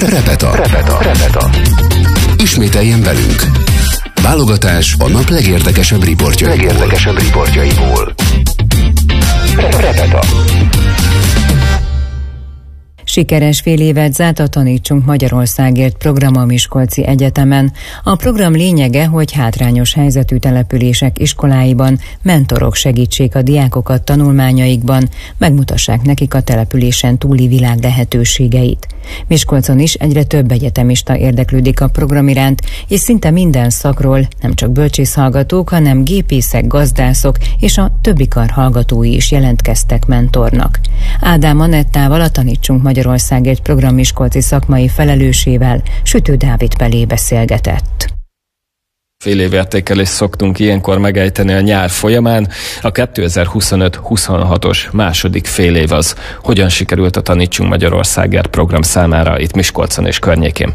Repeta. Ismételjen velünk. Válogatás a nap legérdekesebb riportjaiból. Repeta. Sikeres fél évet zárt a Tanítsunk Magyarországért program a Miskolci Egyetemen. A program lényege, hogy hátrányos helyzetű települések iskoláiban mentorok segítsék a diákokat tanulmányaikban, megmutassák nekik a településen túli világ lehetőségeit. Miskolcon is egyre több egyetemista érdeklődik a program iránt, és szinte minden szakról nem csak bölcsészhallgatók, hanem gépészek, gazdászok és a többi kar hallgatói is jelentkeztek mentornak. Ádám Anettával, a Tanítsunk Magyarországért program miskolci szakmai felelősével Sütő Dávid Pelé beszélgetett. Félévértékelést szoktunk ilyenkor megejteni a nyár folyamán. A 2025-26-os második félév az hogyan sikerült a Tanítsunk Magyarországért program számára itt Miskolcon és környékén?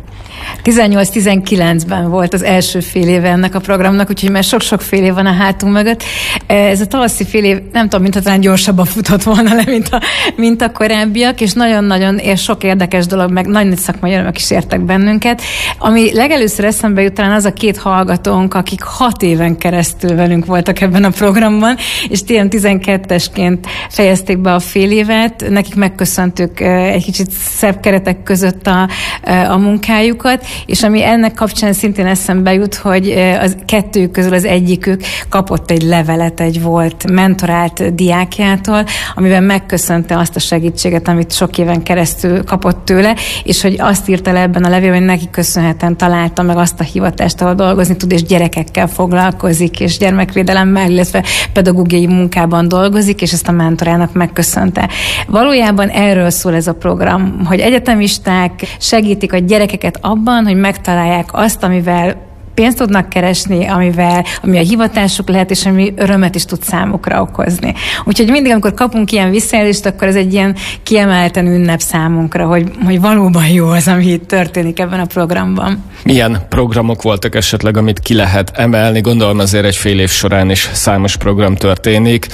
18-19-ben volt az első fél éve ennek a programnak, úgyhogy már sok-sok fél év van a hátunk mögött. Ez a tavaszi fél év, nem tudom, mintha talán gyorsabban futott volna le, mint a korábbiak, és nagyon-nagyon sok érdekes dolog, meg nagy szakmai örömök is értek bennünket. Ami legelőször eszembe jut, talán az a két hallgatónk, akik 6 éven keresztül velünk voltak ebben a programban, és ilyen 12-esként fejezték be a fél évet. Nekik megköszöntük egy kicsit szebb keretek között a munkájukat, és ami ennek kapcsán szintén eszembe jut, hogy az kettőjük közül az egyikük kapott egy levelet egy volt mentorált diákjától, amiben megköszönte azt a segítséget, amit sok éven keresztül kapott tőle, és hogy azt írta le ebben a levélben, hogy neki köszönhetően találta meg azt a hivatást, ahol dolgozni tud, és gyerekekkel foglalkozik, és gyermekvédelemmel, illetve pedagógiai munkában dolgozik, és ezt a mentorának megköszönte. Valójában erről szól ez a program, hogy egyetemisták segítik a gyerekeket abban, hogy megtalálják azt, amivel pénzt tudnak keresni, ami a hivatásuk lehet, és ami örömet is tud számukra okozni. Úgyhogy mindig, amikor kapunk ilyen visszajelzést, akkor ez egy ilyen kiemelten ünnep számunkra, hogy valóban jó az, ami itt történik ebben a programban. Milyen programok voltak esetleg, amit ki lehet emelni? Gondolom azért egy fél év során is számos program történik.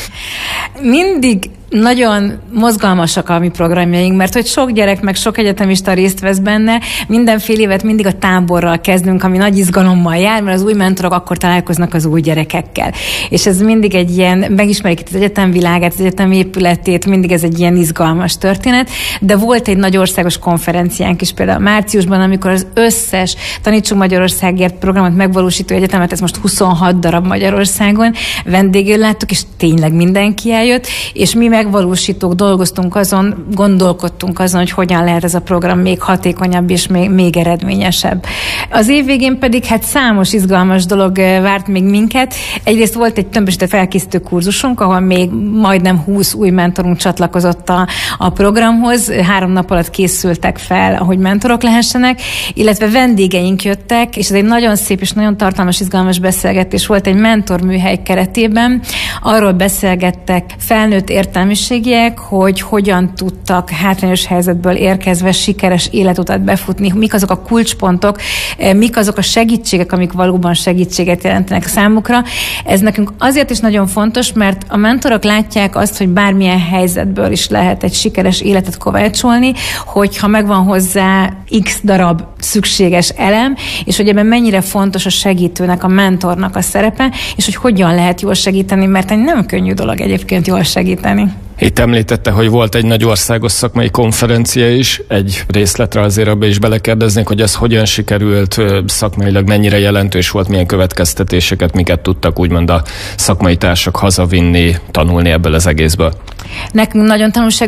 Mindig nagyon mozgalmasak a mi programjaink, mert hogy sok gyerek, meg sok egyetemista részt vesz benne, minden fél évet mindig a táborral kezdünk, ami nagy izgalommal jár, mert az új mentorok akkor találkoznak az új gyerekekkel. És ez mindig egy ilyen, megismerik itt az egyetem világát, az egyetem épületét, mindig ez egy ilyen izgalmas történet, de volt egy nagy országos konferenciánk is például márciusban, amikor az összes Tanítsunk Magyarországért programot megvalósító egyetemet, ez most 26 darab Magyarországon, vendégül láttuk, és tényleg mindenki eljött, és mi megvalósítók dolgoztunk azon, gondolkodtunk azon, hogy hogyan lehet ez a program még hatékonyabb és még eredményesebb. Az év végén pedig számos izgalmas dolog várt még minket. Egyrészt volt egy tömbösített felkészítő kurzusunk, ahol még majdnem 20 új mentorunk csatlakozott a programhoz. 3 nap alatt készültek fel, hogy mentorok lehessenek, illetve vendégeink jöttek, és ez egy nagyon szép és nagyon tartalmas, izgalmas beszélgetés volt egy mentorműhely keretében. Arról beszélgettek felnőtt értelmiségiek, hogy hogyan tudtak hátrányos helyzetből érkezve sikeres életutat befutni, mik azok a kulcspontok, mik azok a segítségek, amik valóban segítséget jelentenek számukra. Ez nekünk azért is nagyon fontos, mert a mentorok látják azt, hogy bármilyen helyzetből is lehet egy sikeres életet kovácsolni, hogyha megvan hozzá X darab szükséges elem, és hogy ebben mennyire fontos a segítőnek, a mentornak a szerepe, és hogy hogyan lehet jól segíteni, mert egy nem könnyű dolog egyébként jól segíteni. Itt említette, hogy volt egy nagy országos szakmai konferencia is, egy részletre azért abba is belekérdeznék, hogy ez hogyan sikerült, szakmailag mennyire jelentős volt, milyen következtetéseket, miket tudtak úgymond a szakmai társak hazavinni, tanulni ebből az egészből. Nekünk nagyon tanulság